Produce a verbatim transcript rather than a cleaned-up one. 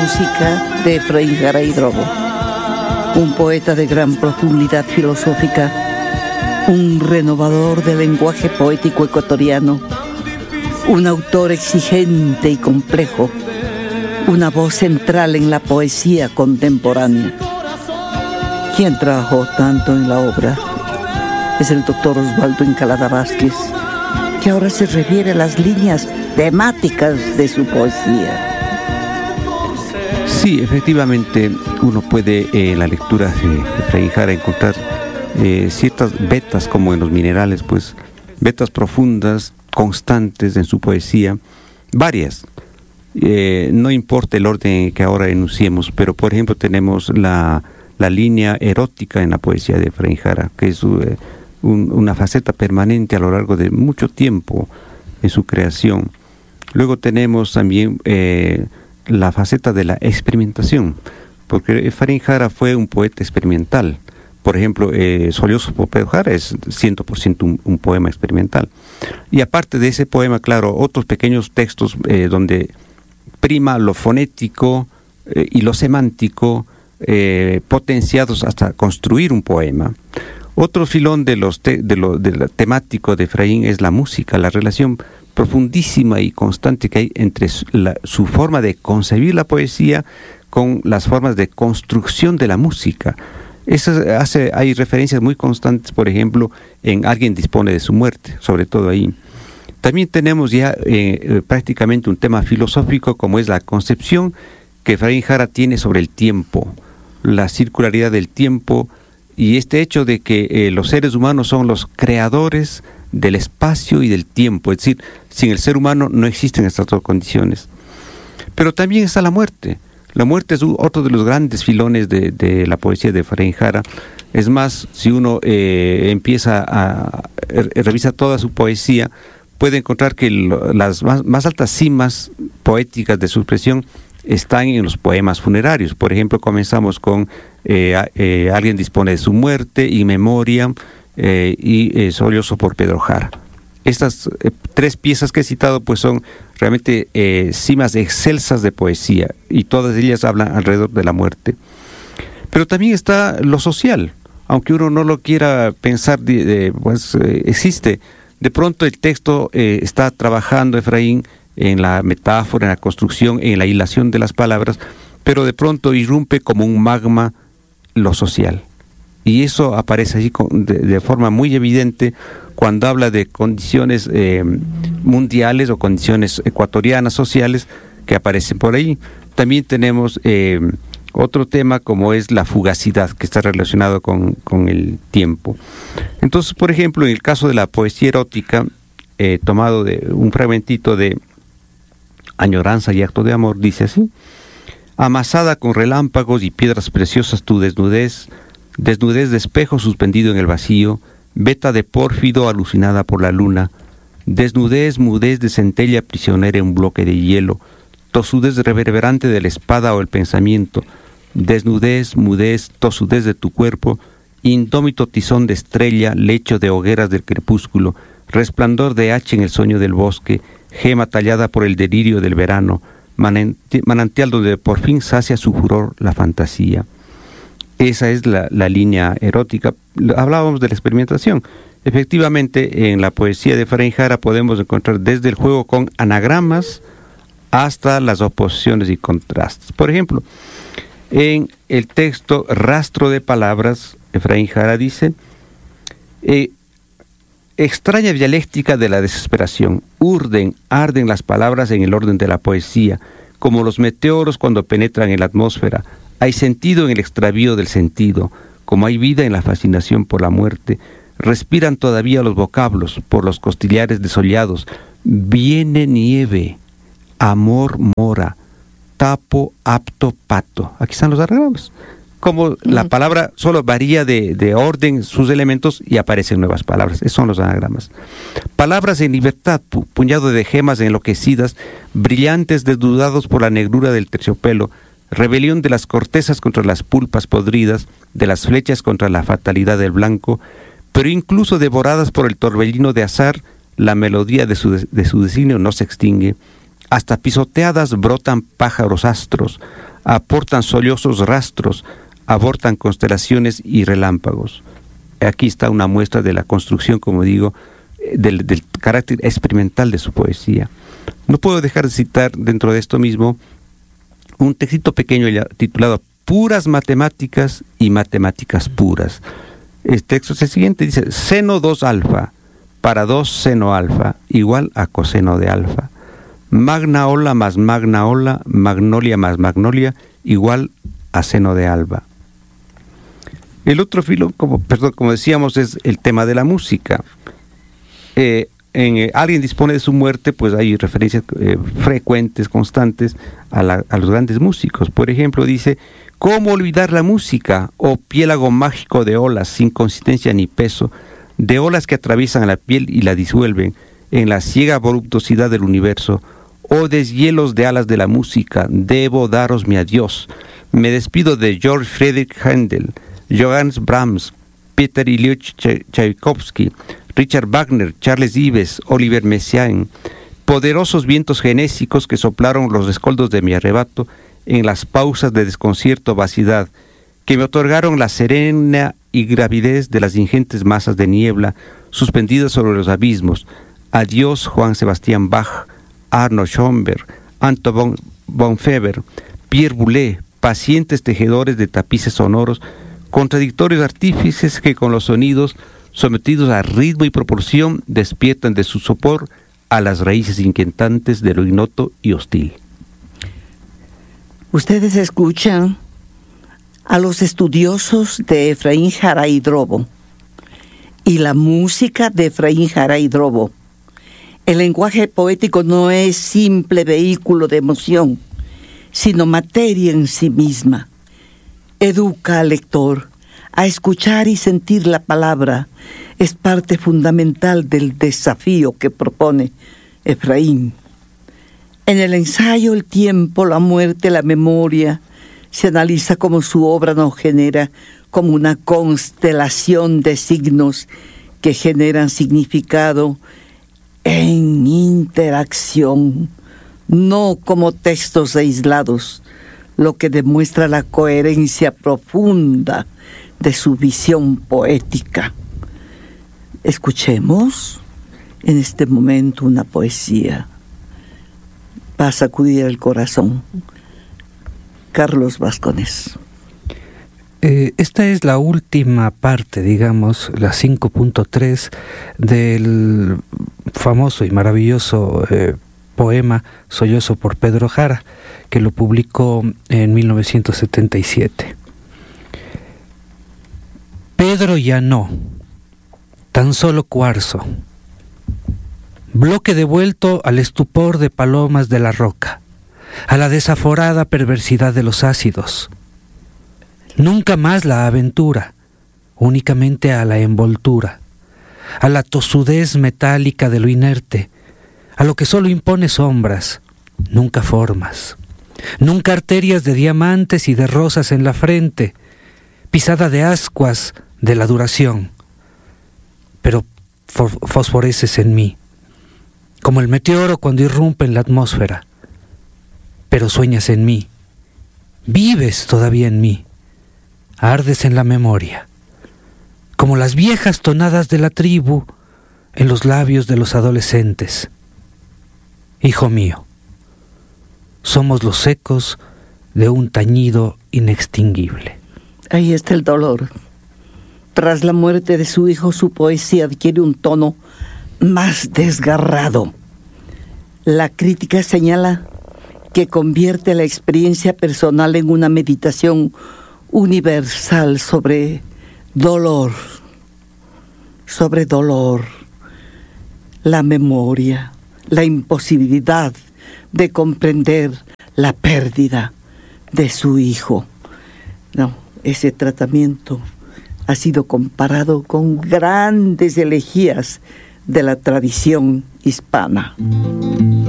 música de Efraín Jara y Drogo, un poeta de gran profundidad filosófica, un renovador del lenguaje poético ecuatoriano, un autor exigente y complejo, una voz central en la poesía contemporánea. Quien trabajó tanto en la obra es el doctor Osvaldo Encalada Vázquez, que ahora se refiere a las líneas temáticas de su poesía. Sí, efectivamente, uno puede eh, en la lectura de Efraín Jara encontrar eh, ciertas vetas, como en los minerales, pues vetas profundas, constantes en su poesía, varias. Eh, no importa el orden que ahora enunciemos, pero por ejemplo tenemos la, la línea erótica en la poesía de Efraín Jara, que es eh, un, una faceta permanente a lo largo de mucho tiempo en su creación. Luego tenemos también eh, la faceta de la experimentación, porque Efraín Jara fue un poeta experimental. Por ejemplo, eh, Sollozo por Pedro Jara es cien por ciento un, un poema experimental. Y aparte de ese poema, claro, otros pequeños textos eh, donde prima lo fonético eh, y lo semántico, eh, potenciados hasta construir un poema. Otro filón de los te, de lo de la temático de Efraín es la música, la relación profundísima y constante que hay entre su, la, su forma de concebir la poesía con las formas de construcción de la música. Eso hace, hay referencias muy constantes, por ejemplo, en Alguien dispone de su muerte, sobre todo ahí. También tenemos ya eh, prácticamente un tema filosófico, como es la concepción que Efraín Jara tiene sobre el tiempo, la circularidad del tiempo y este hecho de que eh, los seres humanos son los creadores del espacio y del tiempo, es decir, sin el ser humano no existen estas dos condiciones. Pero también está la muerte. La muerte es otro de los grandes filones de, de la poesía de Efraín Jara. Es más, si uno eh, empieza a, a revisa toda su poesía, puede encontrar que lo, las más, más altas cimas poéticas de su expresión están en los poemas funerarios. Por ejemplo, comenzamos con eh, eh, Alguien dispone de su muerte, In Memoriam eh, y eh, Sollozo por Pedro Jara. Estas eh, tres piezas que he citado pues son realmente eh, cimas excelsas de poesía y todas ellas hablan alrededor de la muerte. Pero también está lo social, aunque uno no lo quiera pensar, eh, pues eh, existe. De pronto el texto eh, está trabajando Efraín en la metáfora, en la construcción, en la hilación de las palabras, pero de pronto irrumpe como un magma lo social. Y eso aparece allí con, de, de forma muy evidente cuando habla de condiciones eh, mundiales o condiciones ecuatorianas, sociales, que aparecen por ahí. También tenemos eh, otro tema como es la fugacidad, que está relacionado con, con el tiempo. Entonces, por ejemplo, en el caso de la poesía erótica, eh, tomado de un fragmentito de Añoranza y acto de amor, dice así: amasada con relámpagos y piedras preciosas tu desnudez, desnudez de espejo suspendido en el vacío, veta de pórfido alucinada por la luna, desnudez, mudez de centella prisionera en un bloque de hielo, tosudez reverberante de la espada o el pensamiento, desnudez, mudez, tosudez de tu cuerpo, indómito tizón de estrella, lecho de hogueras del crepúsculo, resplandor de hacha en el sueño del bosque, gema tallada por el delirio del verano, manantial donde por fin sacia su furor la fantasía. Esa es la, la línea erótica. Hablábamos de la experimentación. Efectivamente, en la poesía de Efraín Jara podemos encontrar desde el juego con anagramas hasta las oposiciones y contrastes. Por ejemplo, en el texto Rastro de Palabras, Efraín Jara dice: eh, extraña dialéctica de la desesperación, urden, arden las palabras en el orden de la poesía, como los meteoros cuando penetran en la atmósfera. Hay sentido en el extravío del sentido, como hay vida en la fascinación por la muerte. Respiran todavía los vocablos por los costillares desollados. Viene nieve, amor mora, tapo, apto, pato. Aquí están los anagramas. Como mm. la palabra solo varía de, de orden, sus elementos, y aparecen nuevas palabras. Esos son los anagramas. Palabras en libertad, pu- puñado de gemas enloquecidas, brillantes desnudados por la negrura del terciopelo, rebelión de las cortezas contra las pulpas podridas, de las flechas contra la fatalidad del blanco, pero incluso devoradas por el torbellino de azar, la melodía de su, de su designio no se extingue. Hasta pisoteadas brotan pájaros astros, aportan sollosos rastros, abortan constelaciones y relámpagos. Aquí está una muestra de la construcción, como digo, del, del carácter experimental de su poesía. No puedo dejar de citar dentro de esto mismo un textito pequeño titulado Puras matemáticas y matemáticas puras. El texto es el siguiente, dice: seno dos alfa para dos seno alfa igual a coseno de alfa. Magna ola más magna ola, magnolia más magnolia igual a seno de alba. El otro filo, como, perdón, como decíamos, es el tema de la música. Eh, en eh, Alguien dispone de su muerte, pues hay referencias eh, frecuentes, constantes a, la, a los grandes músicos. Por ejemplo, dice: ¿cómo olvidar la música, oh piélago mágico de olas sin consistencia ni peso, de olas que atraviesan la piel y la disuelven en la ciega voluptuosidad del universo? Oh deshielos de alas de la música, debo daros mi adiós. Me despido de George Friedrich Händel, Johannes Brahms, Peter Ilyich Tchaikovsky, Richard Wagner, Charles Ives, Oliver Messiaen, poderosos vientos genésicos que soplaron los rescoldos de mi arrebato en las pausas de desconcierto o vacidad, que me otorgaron la serena y gravidez de las ingentes masas de niebla suspendidas sobre los abismos. Adiós Juan Sebastián Bach, Arno Schoenberg, Anton von Weber, Pierre Boulez, pacientes tejedores de tapices sonoros, contradictorios artífices que con los sonidos, sometidos a ritmo y proporción, despiertan de su sopor a las raíces inquietantes de lo ignoto y hostil. Ustedes escuchan a los estudiosos de Efraín Jara y Drobo y la música de Efraín Jara y Drobo. El lenguaje poético no es simple vehículo de emoción, sino materia en sí misma. Educa al lector a escuchar y sentir la palabra. Es parte fundamental del desafío que propone Efraín. En el ensayo El tiempo, la muerte, la memoria, se analiza cómo su obra nos genera como una constelación de signos que generan significado en interacción, no como textos aislados, lo que demuestra la coherencia profunda de su visión poética. Escuchemos en este momento una poesía. Va a sacudir el corazón. Carlos Vascones. Eh, esta es la última parte, digamos, la cinco punto tres del famoso y maravilloso eh, poema Sollozo por Pedro Jara, que lo publicó en mil novecientos setenta y siete. Pedro ya no, tan solo cuarzo, bloque devuelto al estupor de palomas de la roca, a la desaforada perversidad de los ácidos. Nunca más la aventura, únicamente a la envoltura, a la tosudez metálica de lo inerte, a lo que solo impone sombras, nunca formas, nunca arterias de diamantes y de rosas en la frente, pisada de ascuas de la duración, pero fosforeces en mí, como el meteoro cuando irrumpe en la atmósfera, pero sueñas en mí, vives todavía en mí, ardes en la memoria, como las viejas tonadas de la tribu en los labios de los adolescentes. Hijo mío, somos los ecos de un tañido inextinguible. Ahí está el dolor. Tras la muerte de su hijo, su poesía adquiere un tono más desgarrado. La crítica señala que convierte la experiencia personal en una meditación universal sobre dolor, sobre dolor, la memoria, la imposibilidad de comprender la pérdida de su hijo. No, ese tratamiento ha sido comparado con grandes elegías de la tradición hispana.